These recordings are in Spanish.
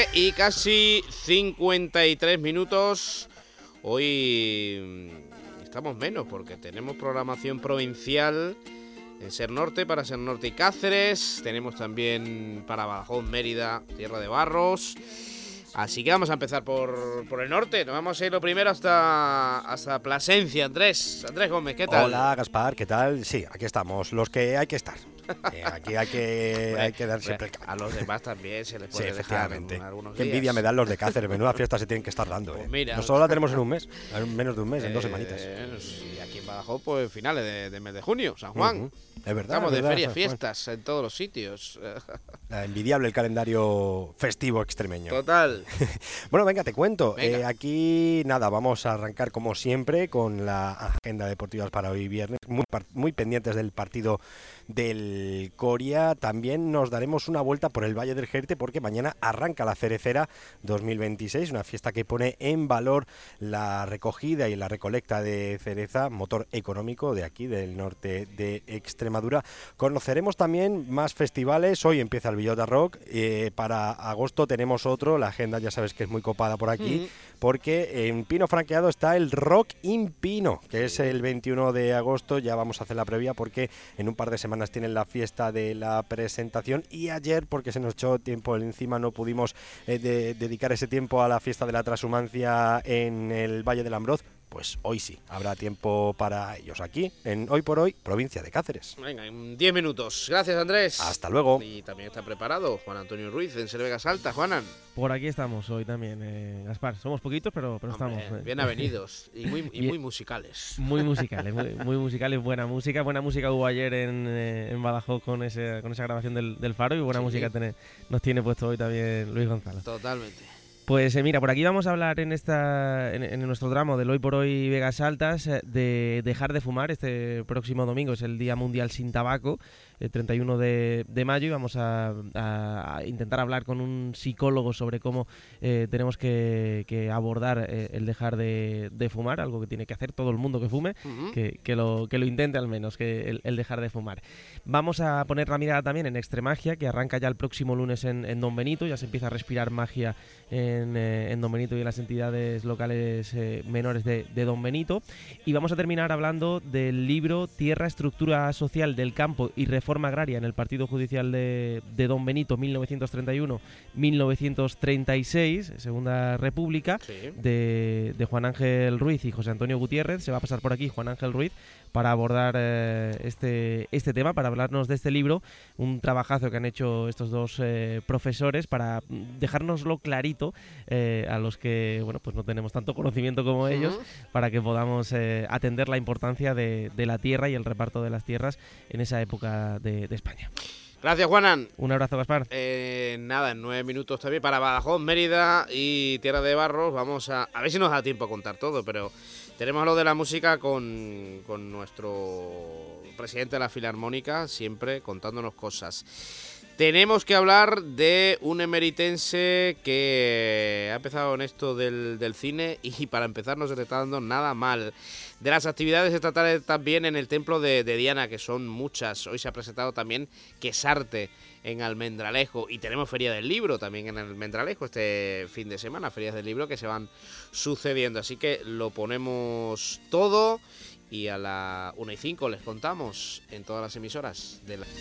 9 y casi 53 minutos. Hoy estamos menos porque tenemos programación provincial en Ser Norte, para Ser Norte y Cáceres. Tenemos también para Badajoz, Mérida, Tierra de Barros. Así que vamos a empezar por el norte. Nos vamos a ir lo primero hasta Plasencia. Andrés Gómez, ¿qué tal? Hola, Gaspar, ¿qué tal? Sí, aquí estamos, los que hay que estar. Aquí hay que dar siempre el cambio. A los demás también se les puede dejar algunos Qué días. envidia me dan los de Cáceres, menuda fiesta se tienen que estar dando. Pues mira, nosotros la tenemos en un mes, en menos de un mes, en 2 semanitas. Y aquí en Badajoz, pues finales de mes de junio, San Juan. Es verdad. Estamos de ferias, San fiestas en todos los sitios. Envidiable el calendario festivo extremeño. Total. Bueno, venga, te cuento. Venga. Aquí, nada, vamos a arrancar como siempre con la agenda deportiva para hoy viernes. Muy pendientes del partido del Coria. También nos daremos una vuelta por el Valle del Jerte porque mañana arranca la Cerecera 2026, una fiesta que pone en valor la recogida y la recolecta de cereza, motor económico de aquí, del norte de Extremadura. Conoceremos también más festivales. Hoy empieza el Villota Rock. Para agosto tenemos otro. La agenda ya sabes que es muy copada por aquí, porque en Pino Franqueado está el Rock in Pino, que es el 21 de agosto. Ya vamos a hacer la previa porque en un par de semanas tienen la fiesta de la presentación, y ayer, porque se nos echó tiempo encima, no pudimos dedicar ese tiempo a la fiesta de la transhumancia en el Valle del Ambroz. Pues hoy sí, habrá tiempo para ellos aquí, en Hoy por Hoy, provincia de Cáceres. Venga, en 10 minutos. Gracias, Andrés. Hasta luego. Y también está preparado Juan Antonio Ruiz en Ser Vega Salta. Juanan. Por aquí estamos hoy también, Gaspar. Somos poquitos, pero estamos. Bien avenidos y muy musicales. Muy musicales, muy musicales. Buena música hubo ayer en Badajoz con esa grabación del Faro, y buena música nos tiene puesto hoy también Luis Gonzalo. Totalmente. Pues mira, por aquí vamos a hablar en nuestro tramo del Hoy por Hoy Vegas Altas de dejar de fumar. Este próximo domingo es el Día Mundial Sin Tabaco, el 31 de mayo, y vamos a intentar hablar con un psicólogo sobre cómo tenemos que abordar el dejar de fumar, algo que tiene que hacer todo el mundo que fume, que lo intente al menos, que el dejar de fumar. Vamos a poner la mirada también en Extremagia, que arranca ya el próximo lunes en Don Benito. Ya se empieza a respirar magia en Don Benito y en las entidades locales menores de Don Benito. Y vamos a terminar hablando del libro Tierra, Estructura Social del Campo y Reforma Agraria en el Partido Judicial de Don Benito 1931-1936, Segunda República, sí, de Juan Ángel Ruiz y José Antonio Gutiérrez. Se va a pasar por aquí Juan Ángel Ruiz para abordar este tema, para hablarnos de este libro, un trabajazo que han hecho estos dos profesores para dejárnoslo clarito a los que pues no tenemos tanto conocimiento como ellos, para que podamos atender la importancia de la tierra y el reparto de las tierras en esa época de España. Gracias, Juanan. Un abrazo, Gaspar. Nada, en 9 minutos también para Badajoz, Mérida y Tierra de Barros. Vamos a ver si nos da tiempo a contar todo, pero tenemos lo de la música con nuestro presidente de la Filarmónica, siempre contándonos cosas. Tenemos que hablar de un emeritense que ha empezado en esto del cine, y para empezar no se le está dando nada mal. De las actividades estatales también en el templo de Diana, que son muchas. Hoy se ha presentado también Quesarte en Almendralejo, y tenemos Feria del Libro también en Almendralejo este fin de semana, ferias del libro que se van sucediendo. Así que lo ponemos todo, y a la 1:05 les contamos en todas las emisoras de la...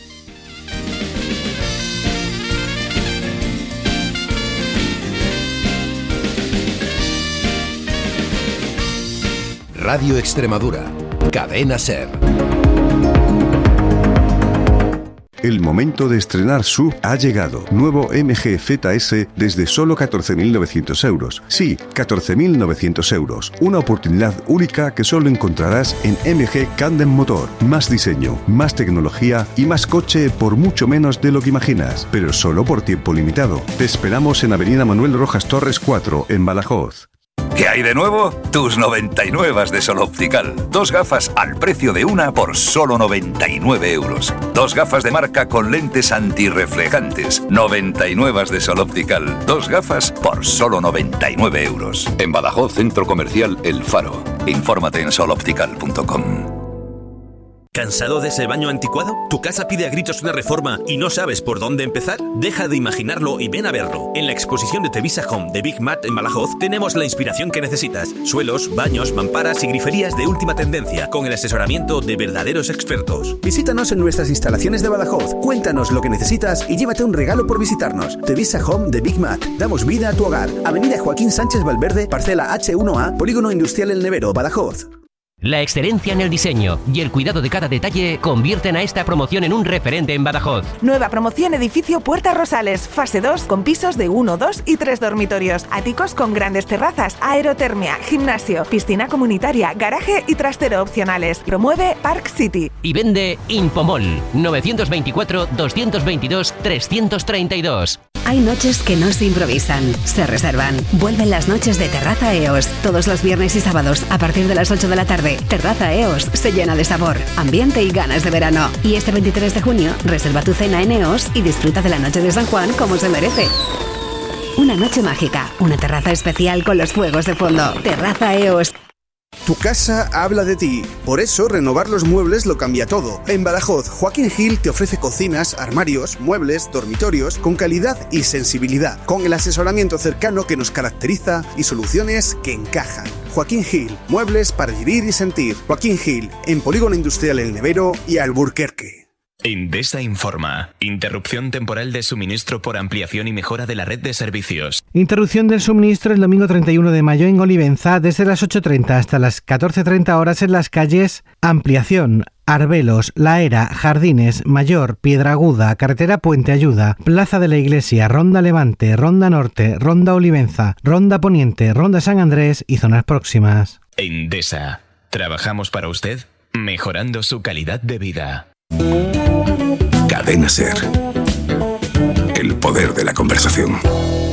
Radio Extremadura, Cadena Ser. El momento de estrenar SUV ha llegado. Nuevo MG ZS desde solo 14.900 euros. Sí, 14.900 euros. Una oportunidad única que solo encontrarás en MG Candem Motor. Más diseño, más tecnología y más coche por mucho menos de lo que imaginas. Pero solo por tiempo limitado. Te esperamos en Avenida Manuel Rojas Torres 4, en Badajoz. ¿Qué hay de nuevo? Tus 99 de Sol Optical. 2 gafas al precio de una por solo 99 euros. 2 gafas de marca con lentes antirreflejantes. 99 de Sol Optical. 2 gafas por solo 99 euros. En Badajoz, Centro Comercial El Faro. Infórmate en soloptical.com. ¿Cansado de ese baño anticuado? ¿Tu casa pide a gritos una reforma y no sabes por dónde empezar? Deja de imaginarlo y ven a verlo. En la exposición de Tevisa Home de Big Mat en Badajoz tenemos la inspiración que necesitas. Suelos, baños, mamparas y griferías de última tendencia, con el asesoramiento de verdaderos expertos. Visítanos en nuestras instalaciones de Badajoz. Cuéntanos lo que necesitas y llévate un regalo por visitarnos. Tevisa Home de Big Mat. Damos vida a tu hogar. Avenida Joaquín Sánchez Valverde, parcela H1A, Polígono Industrial El Nevero, Badajoz. La excelencia en el diseño y el cuidado de cada detalle convierten a esta promoción en un referente en Badajoz. Nueva promoción edificio Puerta Rosales, fase 2 con pisos de 1, 2 y 3 dormitorios, áticos con grandes terrazas, aerotermia, gimnasio, piscina comunitaria, garaje y trastero opcionales. Promueve Park City. Y vende Impomol 924 222 332. Hay noches que no se improvisan, se reservan. Vuelven las noches de Terraza EOS, todos los viernes y sábados a partir de las 8 de la tarde. Terraza EOS se llena de sabor, ambiente y ganas de verano. Y este 23 de junio, reserva tu cena en EOS y disfruta de la noche de San Juan como se merece. Una noche mágica, una terraza especial con los fuegos de fondo. Terraza EOS. Tu casa habla de ti, por eso renovar los muebles lo cambia todo. En Badajoz, Joaquín Gil te ofrece cocinas, armarios, muebles, dormitorios con calidad y sensibilidad, con el asesoramiento cercano que nos caracteriza y soluciones que encajan. Joaquín Gil, muebles para vivir y sentir. Joaquín Gil, en Polígono Industrial El Nevero y Alburquerque. Endesa informa. Interrupción temporal de suministro por ampliación y mejora de la red de servicios. Interrupción del suministro el domingo 31 de mayo en Olivenza desde las 8:30 hasta las 14:30 horas en las calles Ampliación, Arbelos, La Era, Jardines, Mayor, Piedraguda, Carretera Puente Ayuda, Plaza de la Iglesia, Ronda Levante, Ronda Norte, Ronda Olivenza, Ronda Poniente, Ronda San Andrés y zonas próximas. Endesa. Trabajamos para usted, mejorando su calidad de vida. Cadena SER. El poder de la conversación.